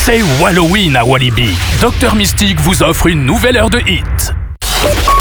C'est Halloween à Walibi. Dr Mystique vous offre une nouvelle heure de hit.